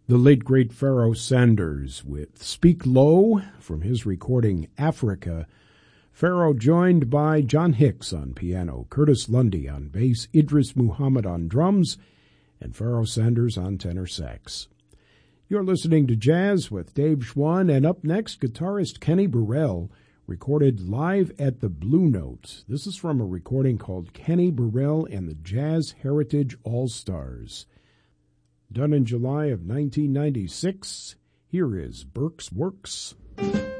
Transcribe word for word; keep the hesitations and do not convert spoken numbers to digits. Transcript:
The late great Pharoah Sanders with Speak Low from his recording Africa. Pharoah joined by John Hicks on piano, Curtis Lundy on bass, Idris Muhammad on drums, and Pharoah Sanders on tenor sax. You're listening to Jazz with Dave Schwann, and up next, guitarist Kenny Burrell, recorded live at the Blue Note. This is from a recording called Kenny Burrell and the Jazz Heritage All-Stars. Done in July of nineteen ninety-six, here is Burke's Works.